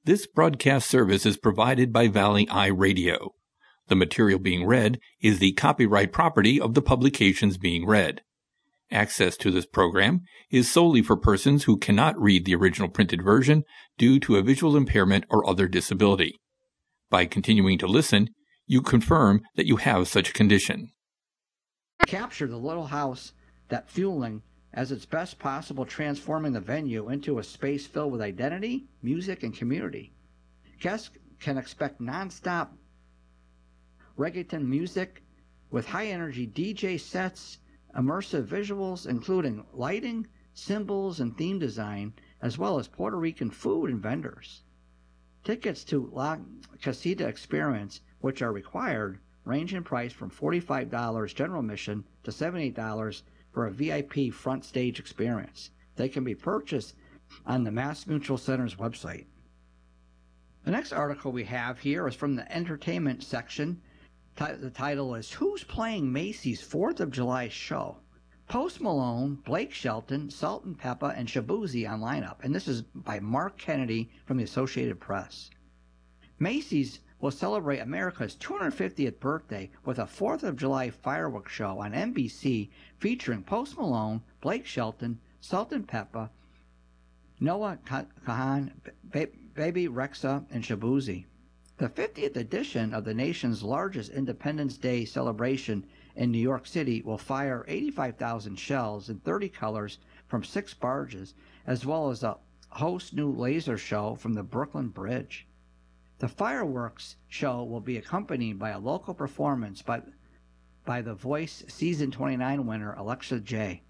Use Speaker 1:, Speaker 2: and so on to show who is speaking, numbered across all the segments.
Speaker 1: This broadcast service is provided by Valley Eye Radio. The material being read is the copyright property of the publications being read. Access to this program is solely for persons who cannot read the original printed version due to a visual impairment or other disability. By continuing to listen, you confirm that you have such a condition.
Speaker 2: Capture the little house that fueling as its best possible, transforming the venue into a space filled with identity, music, and community. Guests can expect non-stop reggaeton music with high-energy DJ sets, immersive visuals including lighting, symbols, and theme design, as well as Puerto Rican food and vendors. Tickets to La Casita Experience, which are required, range in price from $45 general admission to $78 for a VIP front stage experience. They can be purchased on the Mass Mutual Center's website. The next article we have here is from the entertainment section. The title is Who's Playing Macy's 4th of July Show? Post Malone, Blake Shelton, Salt-N-Pepa, and Shaboozey on lineup. And this is by Mark Kennedy from the Associated Press. Macy's will celebrate America's 250th birthday with a 4th of July fireworks show on NBC featuring Post Malone, Blake Shelton, Salt-N-Pepa, Noah Kahan, Baby Rexha, and Shaboozey. The 50th edition of the nation's largest Independence Day celebration in New York City will fire 85,000 shells in 30 colors from 6 barges, as well as a host new laser show from the Brooklyn Bridge. The fireworks show will be accompanied by a local performance by The Voice Season 29 winner Alexa J.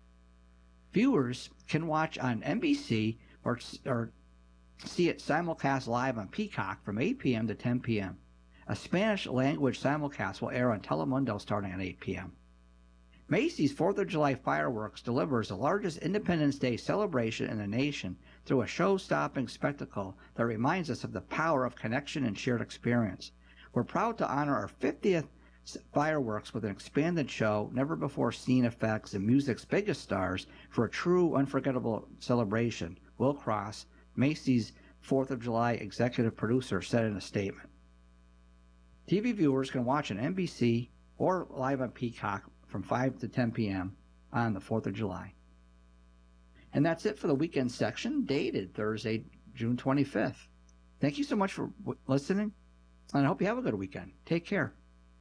Speaker 2: Viewers can watch on NBC or see it simulcast live on Peacock from 8 p.m. to 10 p.m. A Spanish-language simulcast will air on Telemundo starting at 8 p.m. Macy's 4th of July fireworks delivers the largest Independence Day celebration in the nation through a show-stopping spectacle that reminds us of the power of connection and shared experience. We're proud to honor our 50th fireworks with an expanded show, never-before-seen effects, and music's biggest stars for a true, unforgettable celebration, Will Cross, Macy's 4th of July executive producer, said in a statement. TV viewers can watch on NBC or live on Peacock from 5 to 10 p.m. on the 4th of July. And that's it for the weekend section, dated Thursday, June 25th. Thank you so much for listening, and I hope you have a good weekend. Take care.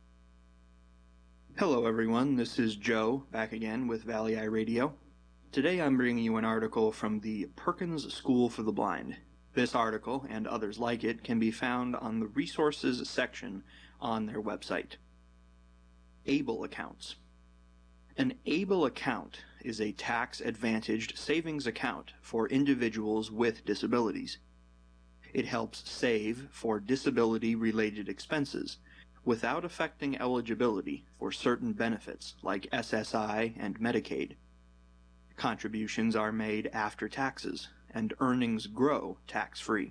Speaker 3: Hello, everyone. This is Joe, back again with Valley Eye Radio. Today I'm bringing you an article from the Perkins School for the Blind. This article, and others like it, can be found on the resources section on their website. ABLE accounts. An ABLE account is a tax-advantaged savings account for individuals with disabilities. It helps save for disability-related expenses without affecting eligibility for certain benefits like SSI and Medicaid. Contributions are made after taxes, and earnings grow tax-free.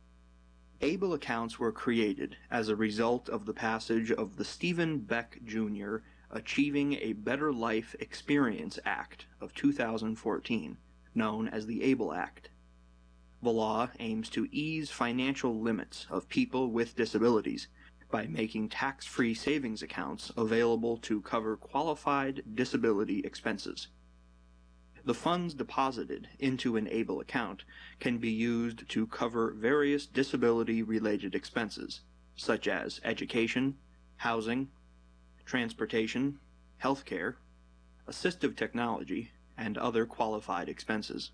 Speaker 3: ABLE accounts were created as a result of the passage of the Stephen Beck Jr. Achieving a Better Life Experience Act of 2014, known as the ABLE Act. The law aims to ease financial limits of people with disabilities by making tax-free savings accounts available to cover qualified disability expenses. The funds deposited into an ABLE account can be used to cover various disability-related expenses, such as education, housing, transportation, healthcare, assistive technology, and other qualified expenses.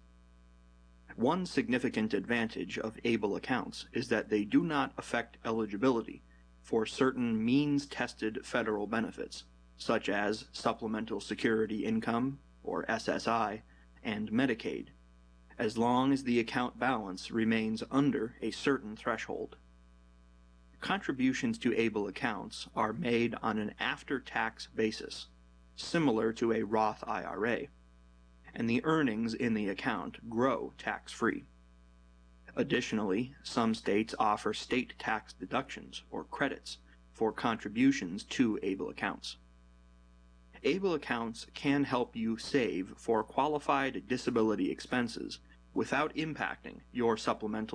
Speaker 3: One significant advantage of ABLE accounts is that they do not affect eligibility for certain means-tested federal benefits, such as supplemental security income, or SSI, and Medicaid, as long as the account balance remains under a certain threshold. Contributions to ABLE accounts are made on an after-tax basis, similar to a Roth IRA, and the earnings in the account grow tax-free. Additionally, some states offer state tax deductions or credits for contributions to ABLE accounts. ABLE accounts can help you save for qualified disability expenses without impacting your supplemental